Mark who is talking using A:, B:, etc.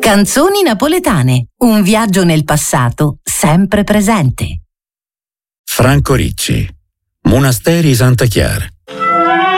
A: Canzoni napoletane, un viaggio nel passato sempre presente.
B: Franco Ricci, Monasteri Santa Chiara.